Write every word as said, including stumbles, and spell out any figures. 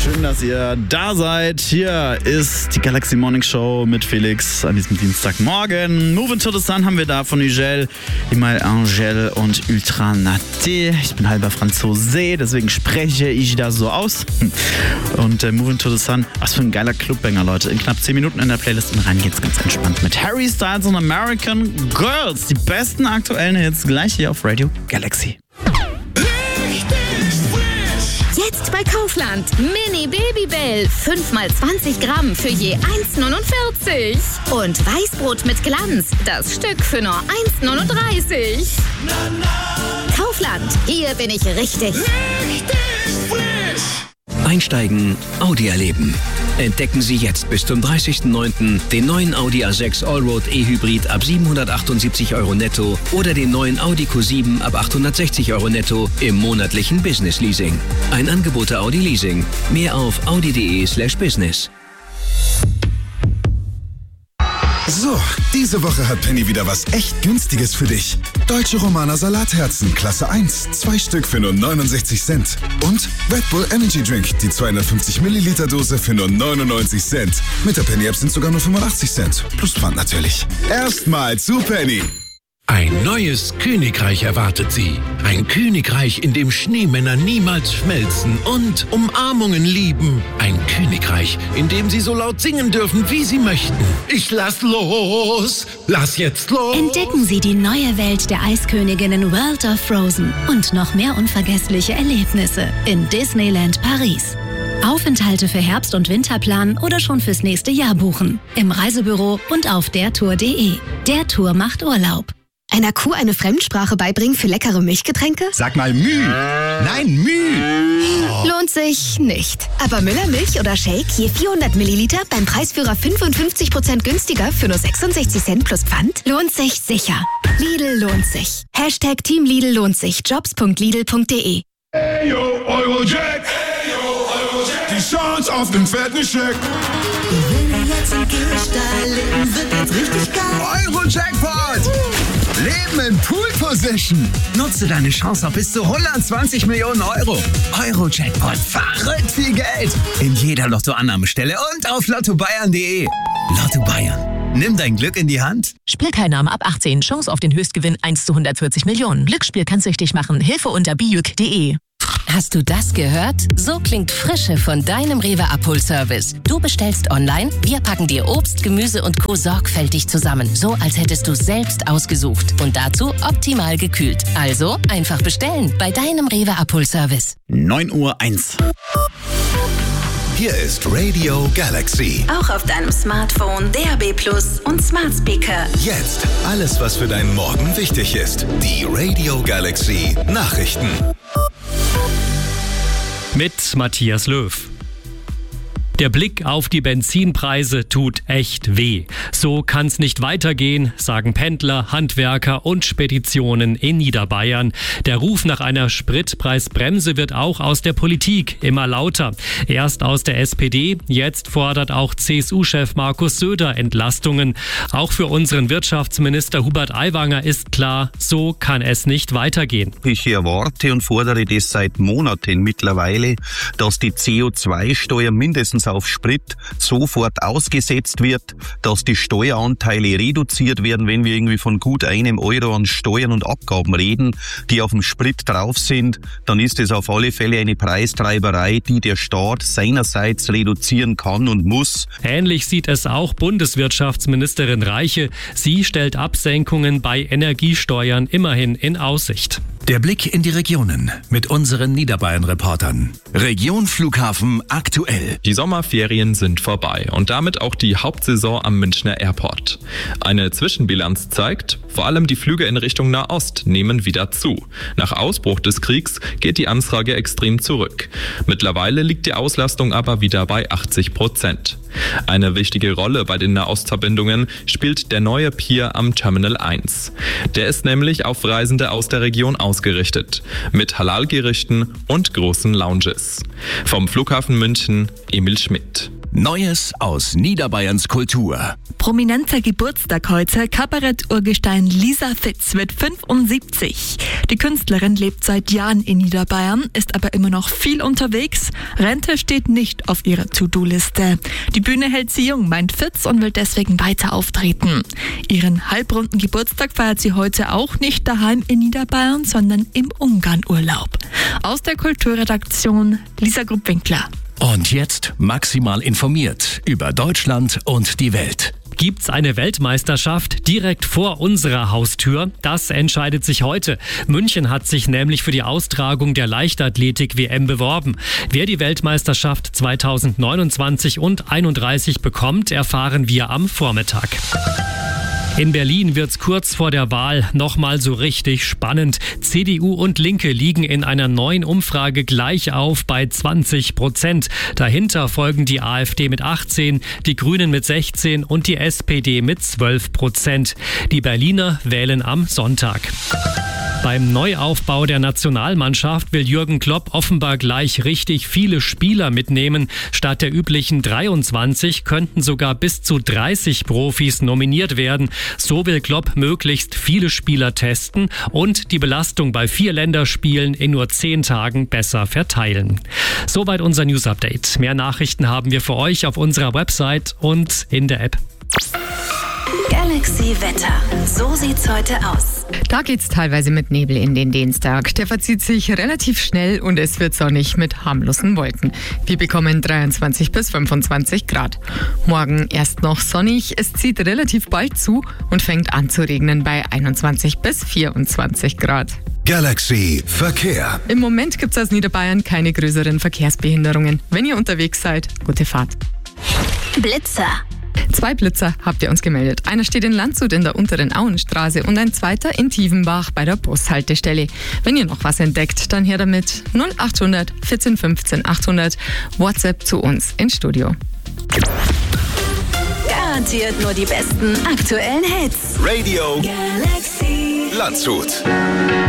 Schön, dass ihr da seid. Hier ist die Galaxy Morning Show mit Felix an diesem Dienstagmorgen. Move Into the Sun haben wir da von Ugel, Imal Angel und Ultra Naté. Ich bin halber Franzose, deswegen spreche ich da so aus. Und äh, Move Into the Sun, was für ein geiler Clubbanger, Leute. In knapp zehn Minuten in der Playlist und rein geht's ganz entspannt mit Harry Styles und American Girls. Die besten aktuellen Hits gleich hier auf Radio Galaxy. Jetzt bei Kaufland. Mini Babybell. fünf mal zwanzig Gramm für je eins Komma neunundvierzig. Und Weißbrot mit Glanz. Das Stück für nur eins Komma neununddreißig. Kaufland. Hier bin ich richtig. Richtig frisch. Einsteigen, Audi erleben. Entdecken Sie jetzt bis zum dreißigsten neunten den neuen Audi A sechs Allroad E-Hybrid ab siebenhundertachtundsiebzig Euro netto oder den neuen Audi Q sieben ab achthundertsechzig Euro netto im monatlichen Business Leasing. Ein Angebot der Audi Leasing. Mehr auf audi.de slash business. So, diese Woche hat Penny wieder was echt Günstiges für dich. Deutsche Romaner Salatherzen, Klasse eins, zwei Stück für nur neunundsechzig Cent. Und Red Bull Energy Drink, die zweihundertfünfzig Milliliter Dose für nur neunundneunzig Cent. Mit der Penny App sind sogar nur fünfundachtzig Cent. Plus Pfand natürlich. Erstmal zu Penny. Ein neues Königreich erwartet Sie. Ein Königreich, in dem Schneemänner niemals schmelzen und Umarmungen lieben. Ein Königreich, in dem Sie so laut singen dürfen, wie Sie möchten. Ich lass los! Lass jetzt los! Entdecken Sie die neue Welt der Eisköniginnen World of Frozen und noch mehr unvergessliche Erlebnisse in Disneyland Paris. Aufenthalte für Herbst- und Winterplan oder schon fürs nächste Jahr buchen. Im Reisebüro und auf dertour punkt de. Der Tour macht Urlaub. Einer Kuh eine Fremdsprache beibringen für leckere Milchgetränke? Sag mal Müh. Nein, Müh. Lohnt sich nicht. Aber Müllermilch oder Shake je vierhundert Milliliter beim Preisführer fünfundfünfzig Prozent günstiger für nur sechsundsechzig Cent plus Pfand? Lohnt sich sicher. Lidl lohnt sich. Hashtag Team Lidl lohnt sich. jobs punkt lidl punkt de. Hey yo, Eurojack. Hey yo, Eurojack. Die Chance auf den fetten Scheck. Wenn jetzt im Gehsteig leben, wird jetzt richtig geil. Eurojackpot. Leben in Pool Position. Nutze deine Chance auf bis zu hundertzwanzig Millionen Euro. Eurojackpot. Verrückt viel Geld. In jeder Lottoannahmestelle und auf lotto bayern punkt de. Lotto Bayern. Nimm dein Glück in die Hand. Spielteilnahme ab achtzehn. Chance auf den Höchstgewinn eins zu hundertvierzig Millionen. Glücksspiel kann's süchtig machen. Hilfe unter bijuk punkt de. Hast du das gehört? So klingt Frische von deinem Rewe-Abholservice. Du bestellst online, wir packen dir Obst, Gemüse und Co. sorgfältig zusammen. So, als hättest du selbst ausgesucht. Und dazu optimal gekühlt. Also, einfach bestellen bei deinem Rewe-Abholservice. neun Uhr eins. Hier ist Radio Galaxy. Auch auf deinem Smartphone, D A B Plus und Smart Speaker. Jetzt alles, was für deinen Morgen wichtig ist. Die Radio Galaxy Nachrichten. Mit Matthias Löw. Der Blick auf die Benzinpreise tut echt weh. So kann's nicht weitergehen, sagen Pendler, Handwerker und Speditionen in Niederbayern. Der Ruf nach einer Spritpreisbremse wird auch aus der Politik immer lauter. Erst aus der S P D, jetzt fordert auch C S U-Chef Markus Söder Entlastungen. Auch für unseren Wirtschaftsminister Hubert Aiwanger ist klar, so kann es nicht weitergehen. Ich erwarte und fordere das seit Monaten mittlerweile, dass die C O zwei Steuer mindestens auf Sprit sofort ausgesetzt wird, dass die Steueranteile reduziert werden, wenn wir irgendwie von gut einem Euro an Steuern und Abgaben reden, die auf dem Sprit drauf sind, dann ist es auf alle Fälle eine Preistreiberei, die der Staat seinerseits reduzieren kann und muss. Ähnlich sieht es auch Bundeswirtschaftsministerin Reiche. Sie stellt Absenkungen bei Energiesteuern immerhin in Aussicht. Der Blick in die Regionen mit unseren Niederbayern-Reportern. Region Flughafen aktuell. Die Sommerferien sind vorbei und damit auch die Hauptsaison am Münchner Airport. Eine Zwischenbilanz zeigt, vor allem die Flüge in Richtung Nahost nehmen wieder zu. Nach Ausbruch des Kriegs geht die Anfrage extrem zurück. Mittlerweile liegt die Auslastung aber wieder bei achtzig Prozent. Eine wichtige Rolle bei den Nahostverbindungen spielt der neue Pier am Terminal eins. Der ist nämlich auf Reisende aus der Region ausgerichtet, mit Halal-Gerichten und großen Lounges. Vom Flughafen München, Emil Schmidt. Neues aus Niederbayerns Kultur. Prominenter Geburtstag heute. Kabarett-Urgestein Lisa Fitz wird fünfundsiebzig. Die Künstlerin lebt seit Jahren in Niederbayern, ist aber immer noch viel unterwegs. Rente steht nicht auf ihrer To-Do-Liste. Die Bühne hält sie jung, meint Fitz, und will deswegen weiter auftreten. Ihren halbrunden Geburtstag feiert sie heute auch nicht daheim in Niederbayern, sondern im Ungarn-Urlaub. Aus der Kulturredaktion Lisa Grupp-Winkler. Und jetzt maximal informiert über Deutschland und die Welt. Gibt's eine Weltmeisterschaft direkt vor unserer Haustür? Das entscheidet sich heute. München hat sich nämlich für die Austragung der Leichtathletik-W M beworben. Wer die Weltmeisterschaft zweitausendneunundzwanzig und einunddreißig bekommt, erfahren wir am Vormittag. In Berlin wird's kurz vor der Wahl nochmal so richtig spannend. C D U und Linke liegen in einer neuen Umfrage gleich auf bei zwanzig Prozent. Dahinter folgen die AfD mit achtzehn, die Grünen mit sechzehn und die S P D mit zwölf Prozent. Die Berliner wählen am Sonntag. Beim Neuaufbau der Nationalmannschaft will Jürgen Klopp offenbar gleich richtig viele Spieler mitnehmen. Statt der üblichen dreiundzwanzig könnten sogar bis zu dreißig Profis nominiert werden. So will Klopp möglichst viele Spieler testen und die Belastung bei vier Länderspielen in nur zehn Tagen besser verteilen. Soweit unser News Update. Mehr Nachrichten haben wir für euch auf unserer Website und in der App. Galaxy Wetter. So sieht's heute aus. Da geht's teilweise mit Nebel in den Dienstag. Der verzieht sich relativ schnell und es wird sonnig mit harmlosen Wolken. Wir bekommen dreiundzwanzig bis fünfundzwanzig Grad. Morgen erst noch sonnig. Es zieht relativ bald zu und fängt an zu regnen bei einundzwanzig bis vierundzwanzig Grad. Galaxy Verkehr. Im Moment gibt's aus Niederbayern keine größeren Verkehrsbehinderungen. Wenn ihr unterwegs seid, gute Fahrt. Blitzer. Zwei Blitzer habt ihr uns gemeldet. Einer steht in Landshut in der unteren Auenstraße und ein zweiter in Tiefenbach bei der Bushaltestelle. Wenn ihr noch was entdeckt, dann her damit null achthundert vierzehn fünfzehn achthundert. WhatsApp zu uns ins Studio. Garantiert nur die besten aktuellen Hits. Radio Galaxy Landshut.